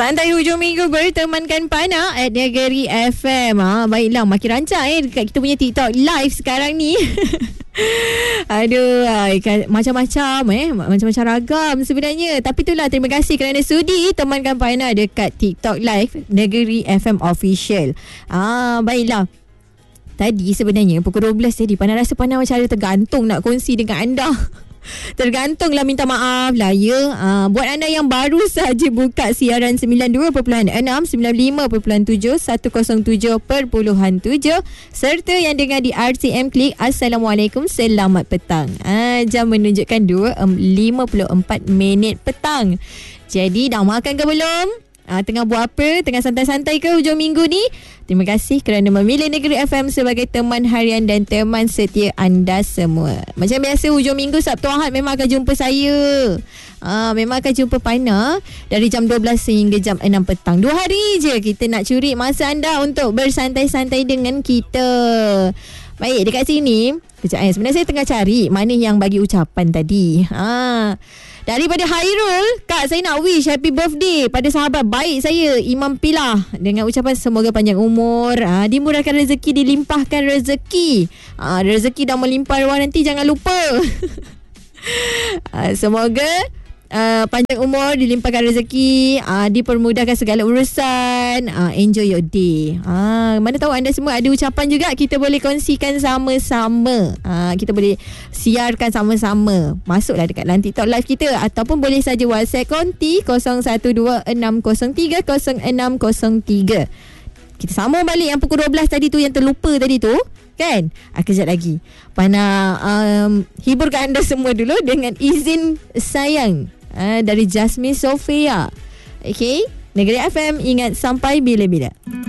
Santai hujung minggu bertemankan Pana at Negeri FM. Baiklah, makin rancang dekat kita punya TikTok live sekarang ni. Aduh, macam-macam macam-macam ragam sebenarnya. Tapi itulah, terima kasih kerana sudi temankan Pana dekat TikTok live Negeri FM Official. Baiklah. Tadi sebenarnya pukul 12 tadi Pana rasa Pana macam ada tergantung nak kongsi dengan anda. Tergantunglah, minta maaf lah ya. Buat anda yang baru saja buka siaran 92.6, 95.7, 107.7 serta yang dengar di RTM Klik, Assalamualaikum, selamat petang. Jam menunjukkan 2:54 petang. Jadi dah makan ke belum? Tengah buat apa? Tengah santai-santai ke hujung minggu ni? Terima kasih kerana memilih Negeri FM sebagai teman harian dan teman setia anda semua. Macam biasa, hujung minggu Sabtu Ahad memang akan jumpa saya. Memang akan jumpa Pana dari jam 12 sehingga jam 6 petang. 2 hari je kita nak curi masa anda untuk bersantai-santai dengan kita. Baik, dekat sini kejap, sebenarnya saya tengah cari mana yang bagi ucapan tadi. Daripada Hairul, Kak, saya nak wish happy birthday pada sahabat baik saya, Imam Pilah, dengan ucapan semoga panjang umur, dimurahkan rezeki, dilimpahkan rezeki. Rezeki dah melimpah ruah nanti, jangan lupa. Semoga panjang umur, dilimpahkan rezeki, dipermudahkan segala urusan, enjoy your day. Mana tahu anda semua ada ucapan juga, kita boleh kongsikan sama-sama, kita boleh siarkan sama-sama. Masuklah dekat dalam TikTok live kita, ataupun boleh saja WhatsApp konti 0126030603. Kita sambung balik yang pukul 12 tadi tu, yang terlupa tadi tu kan. Kejap lagi Pana hiburkan anda semua dulu dengan izin sayang dari Jasmine Sophia. Okay, Negeri FM, ingat sampai bila-bila.